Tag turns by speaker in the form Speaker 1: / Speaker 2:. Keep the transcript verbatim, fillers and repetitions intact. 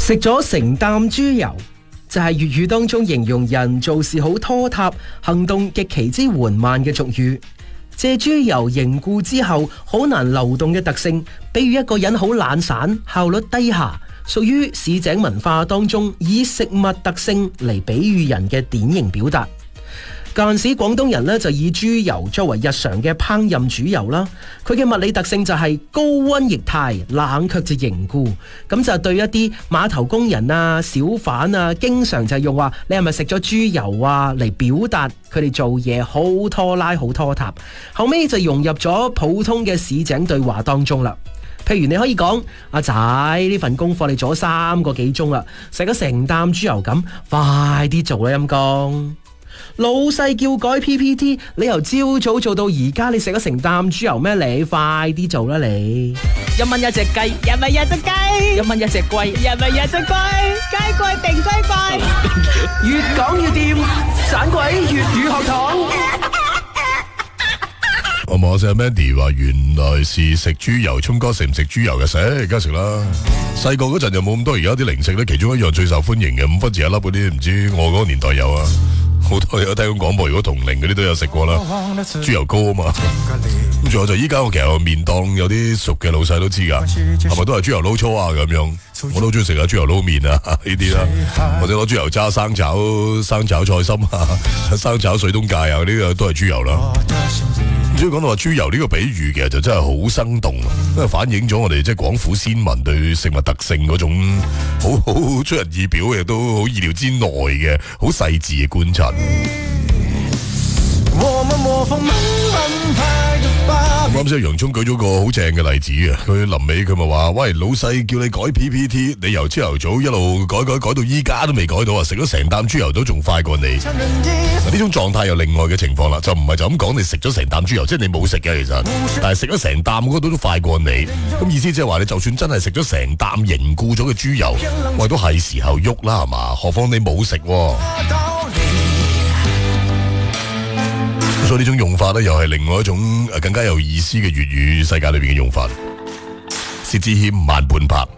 Speaker 1: 食咗成啖豬油，就係粵語當中形容人做事好拖沓、行動極其之緩慢嘅俗語。借豬油凝固之後好難流動嘅特性，比喻一個人好懶散、效率低下，屬於市井文化當中以食物特性嚟比喻人嘅典型表達。間時廣東人咧就以豬油作為日常嘅烹飪主油啦，佢嘅物理特性就係高溫液態，冷卻就凝固，咁就對一啲碼頭工人啊、小販啊，經常就用話你係咪食咗豬油啊嚟表達佢哋做嘢好拖拉、好拖沓。後尾就融入咗普通嘅市井對話當中啦。譬如你可以講，阿仔，呢份功課你做咗三個幾鐘啦，食咗成擔豬油咁，快啲做啦陰公。老細叫改 P P T， 你由朝早做到而家，你食咗成擔豬油咩？你快啲做啦你！
Speaker 2: 一蚊一隻雞，一蚊一隻雞，一蚊一隻龜，一蚊一隻龜，雞貴定雞貴，
Speaker 1: 越講越掂，盞鬼粵語學堂。
Speaker 3: 我望下 Mandy 話，原來是食豬油，聰哥食唔食豬油嘅？食，而家食啦。細個嗰陣又冇咁多，而家啲零食咧，其中一樣最受歡迎嘅五分錢一粒嗰啲，唔知我嗰個年代有啊。好多有聽廣播，如果同齡嗰啲都有食過啦，豬油膏啊嘛。咁仲有就依家我其實麵檔有啲熟嘅老細都知噶，係咪都係豬油撈粗啊咁樣？我都中意食下豬油撈麵啊呢啲啦，或者攞豬油渣生炒生炒菜心啊、生炒水冬芥啊呢個都係豬油啦。所以講到話豬油呢個比喻，其實就真係好生動，因為反映咗我哋即係廣府先民對食物特性嗰種好好出人意表嘅，都好意料之內嘅好細緻嘅觀察。啱先洋蔥舉咗個好正嘅例子啊！佢臨尾佢咪話：喂，老細叫你改 P P T， 你由朝頭早一路改改改到依家都未改到啊！食咗成擔豬油都仲快過你。嗱，呢種狀態有另外嘅情況啦，就唔係就咁講你食咗成擔豬油，即係你冇食嘅其實，但係食咗成擔嗰度都快過你。咁意思即係話你就算真係食咗成擔凝固咗嘅豬油，喂都係時候喐啦係嘛？何況你冇食喎。所以呢種用法咧，又係另外一種更加有意思嘅粵語世界裏邊嘅用法。薛之謙慢半拍。